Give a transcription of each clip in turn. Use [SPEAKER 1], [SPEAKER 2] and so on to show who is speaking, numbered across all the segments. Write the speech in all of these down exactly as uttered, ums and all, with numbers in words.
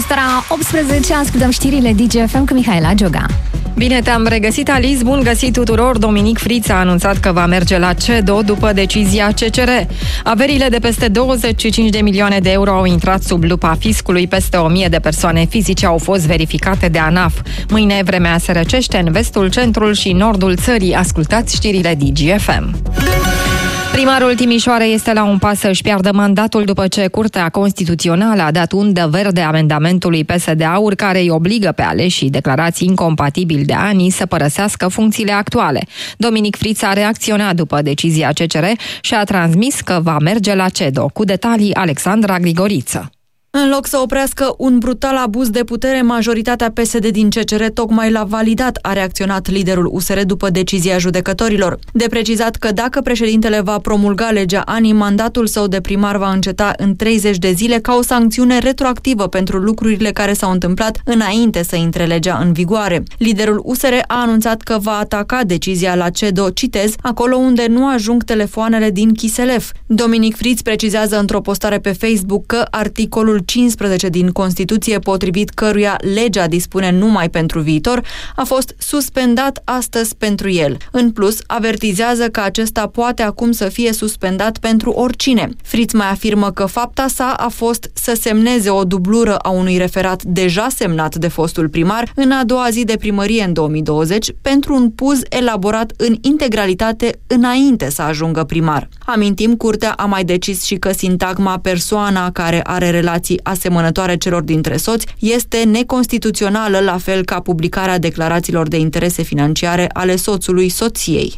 [SPEAKER 1] fost ora optsprezece, ascultăm știrile D G F M cu Mihaela Gioga.
[SPEAKER 2] Bine te-am regăsit, Alice, bun găsit tuturor! Dominic Friț a anunțat că va merge la CEDO după decizia C C R. Averile de peste douăzeci și cinci de milioane de euro au intrat sub lupa fiscului, peste o mie de persoane fizice au fost verificate de ANAF. Mâine vremea se răcește în vestul, centrul și nordul țării. Ascultați știrile D G F M. Primarul Timișoarei este la un pas să-și piardă mandatul după ce Curtea Constituțională a dat undă verde amendamentului P S D AUR care îi obligă pe aleșii declarați incompatibili de ani să părăsească funcțiile actuale. Dominic Friț a reacționat după decizia C C R și a transmis că va merge la CEDO. Cu detalii, Alexandra Grigoriță.
[SPEAKER 3] În loc să oprească un brutal abuz de putere, majoritatea P S D din C C R tocmai l-a validat, a reacționat liderul U S R după decizia judecătorilor. De precizat că dacă președintele va promulga legea ANI, mandatul său de primar va înceta în treizeci de zile ca o sancțiune retroactivă pentru lucrurile care s-au întâmplat înainte să intre legea în vigoare. Liderul U S R a anunțat că va ataca decizia la CEDO, citez, acolo unde nu ajung telefoanele din Chiselef. Dominic Friț precizează într-o postare pe Facebook că articolul cincisprezece din Constituție, potrivit căruia legea dispune numai pentru viitor, a fost suspendat astăzi pentru el. În plus, avertizează că acesta poate acum să fie suspendat pentru oricine. Friț mai afirmă că fapta sa a fost să semneze o dublură a unui referat deja semnat de fostul primar în a doua zi de primărie în două mii douăzeci pentru un puz elaborat în integralitate înainte să ajungă primar. Amintim, Curtea a mai decis și că sintagma persoana care are relații asemănătoare celor dintre soți este neconstituțională, la fel ca publicarea declarațiilor de interese financiare ale soțului soției.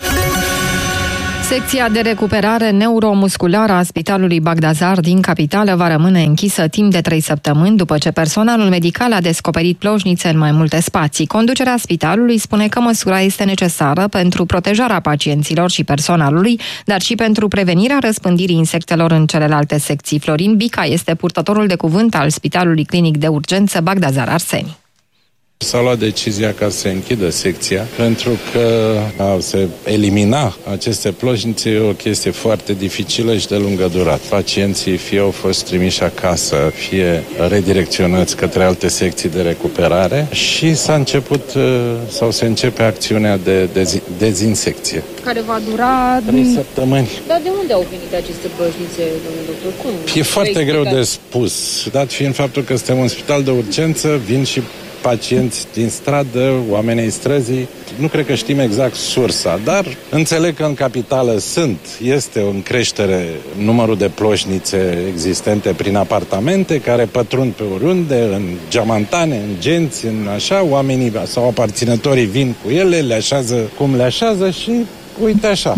[SPEAKER 2] Secția de recuperare neuromusculară a Spitalului Bagdazar din capitală va rămâne închisă timp de trei săptămâni după ce personalul medical a descoperit plojnițe în mai multe spații. Conducerea spitalului spune că măsura este necesară pentru protejarea pacienților și personalului, dar și pentru prevenirea răspândirii insectelor în celelalte secții. Florin Bica este purtătorul de cuvânt al Spitalului Clinic de Urgență Bagdazar Arseni.
[SPEAKER 4] S-a luat decizia ca să se închidă secția, pentru că a se elimina aceste plojnițe e o chestie foarte dificilă și de lungă durat. Pacienții fie au fost trimiși acasă, fie redirecționați către alte secții de recuperare și s-a început sau se începe acțiunea de dezi- dezinsecție.
[SPEAKER 2] Care va dura...
[SPEAKER 4] trei săptămâni.
[SPEAKER 2] Dar de unde au venit aceste plojnițe, domnul doctor? Cum?
[SPEAKER 4] E foarte greu de spus, dat fiind faptul că suntem un spital de urgență, vin și pacienți din stradă, oameni ai străzii. Nu cred că știm exact sursa, dar înțeleg că în capitală sunt, este în creștere numărul de plojnițe existente prin apartamente care pătrund pe oriunde, în geamantane, în genți, în așa, oamenii sau aparținătorii vin cu ele, le așează cum le așează și uite așa.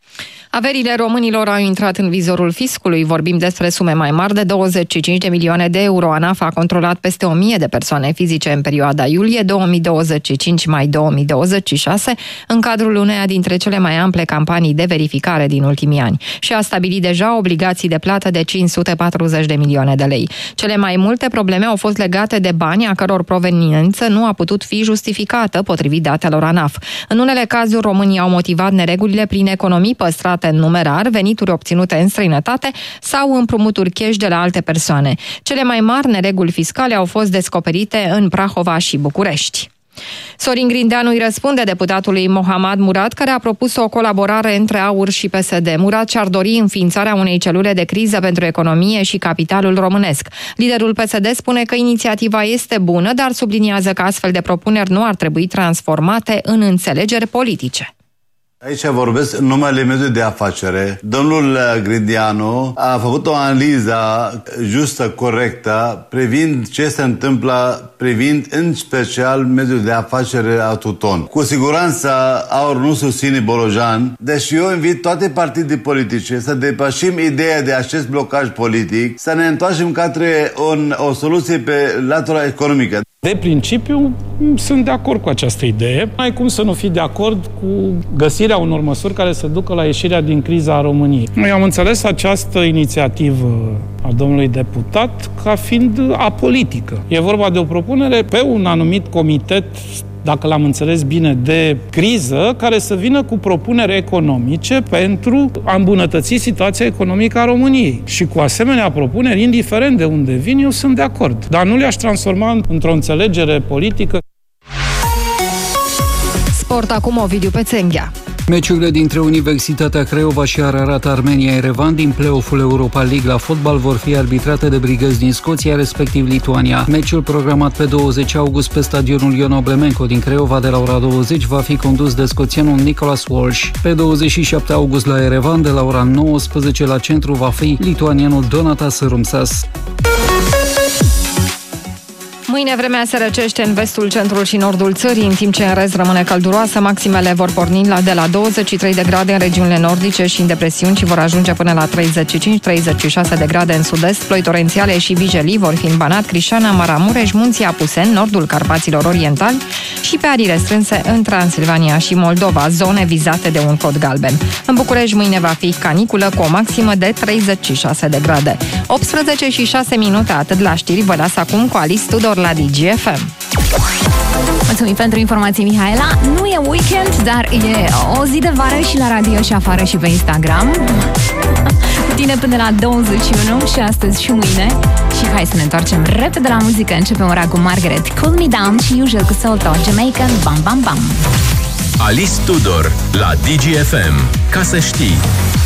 [SPEAKER 2] Averile românilor au intrat în vizorul fiscului. Vorbim despre sume mai mari de douăzeci și cinci de milioane de euro. ANAF a controlat peste o mie de persoane fizice în perioada iulie două mii douăzeci și cinci mai două mii douăzeci și șase, în cadrul uneia dintre cele mai ample campanii de verificare din ultimii ani, și a stabilit deja obligații de plată de cinci sute patruzeci de milioane de lei. Cele mai multe probleme au fost legate de bani a căror proveniență nu a putut fi justificată, potrivit datelor ANAF. În unele cazuri, românii au motivat neregulile prin economii păstrate în numerar, venituri obținute în străinătate sau împrumuturi cash de la alte persoane. Cele mai mari nereguli fiscale au fost descoperite în Prahova și București. Sorin Grindeanu îi răspunde deputatului Mohammad Murad, care a propus o colaborare între AUR și P S D. Murad și-ar dori înființarea unei celule de criză pentru economie și capitalul românesc. Liderul P S D spune că inițiativa este bună, dar subliniază că astfel de propuneri nu ar trebui transformate în înțelegeri politice.
[SPEAKER 5] Aici vorbesc în numele mediului de afacere. Domnul Grindeanu a făcut o analiză justă, corectă, privind ce se întâmplă, privind în special mediul de afacere a Tuton. Cu siguranță AUR nu susține Bolojan, deci eu invit toate partidele politice să depășim ideea de acest blocaj politic, să ne întoarcem către un, o soluție pe latura economică.
[SPEAKER 6] De principiu, sunt de acord cu această idee. N-ai cum să nu fii de acord cu găsirea unor măsuri care să ducă la ieșirea din criza a României. Noi am înțeles această inițiativă a domnului deputat ca fiind apolitică. E vorba de o propunere pe un anumit comitet dacă l-am înțeles bine, de criză, care să vină cu propuneri economice pentru a îmbunătăți situația economică a României. Și cu asemenea propuneri, indiferent de unde vin, eu sunt de acord. Dar nu le-aș transforma într-o înțelegere politică.
[SPEAKER 2] Sport acum, Ovidiu Pețenghea.
[SPEAKER 7] Meciurile dintre Universitatea Craiova și Ararat Armenia Erevan din play-off-ul Europa League la fotbal vor fi arbitrate de brigăzi din Scoția, respectiv Lituania. Meciul programat pe douăzeci august pe stadionul Ion Oblemenco din Craiova de la ora douăzeci va fi condus de scoțianul Nicholas Walsh. Pe douăzeci și șapte august la Erevan de la ora nouăsprezece la centru va fi lituanianul Donatas Rumsas.
[SPEAKER 2] Mâine vremea se răcește în vestul, centrul și nordul țării, în timp ce în rest rămâne călduroasă. Maximele vor porni la de la douăzeci și trei de grade în regiunile nordice și în depresiuni și vor ajunge până la treizeci și cinci treizeci și șase de grade în sud-est. Ploi torențiale și vijelii vor fi în Banat, Crișana, Maramureș, Munții Apuseni, nordul Carpaților Orientali și pe arii restrânse în Transilvania și Moldova, zone vizate de un cod galben. În București mâine va fi caniculă cu o maximă de treizeci și șase de grade. optsprezece și șase minute, atât la știri. Vă las acum cu Alice Tudor la D G F M.
[SPEAKER 1] Mulțumim pentru informații, Mihaela. Nu e weekend, dar e o zi de vară și la radio și afară și pe Instagram. Cu tine până la douăzeci și unu și astăzi și mâine. Și hai să ne întoarcem repede la muzică. Începem ora cu Margaret, Cool Me Down și Usual cu Salto, Jamaican, Bam Bam Bam.
[SPEAKER 8] Alice Tudor la D G F M. Ca să știi.